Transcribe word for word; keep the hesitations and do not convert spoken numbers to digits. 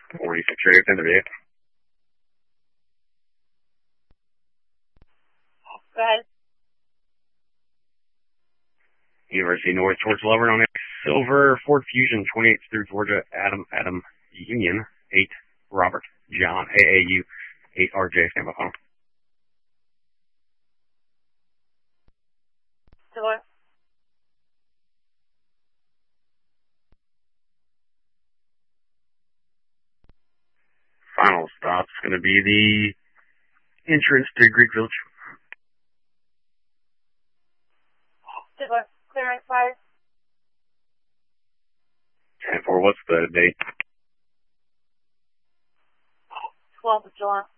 forty-six radio ten thirty-eight. Go ahead. University North towards Lovern on X. Silver, Ford Fusion, twenty-eight through Georgia, Adam, Adam, Union, eight, Robert, John, A A U, eight, R J, stand by phone. Silver. Final stop's going to be the entrance to Greek Village. Silver. Clearance fire. ten four, what's the date? twelfth of July.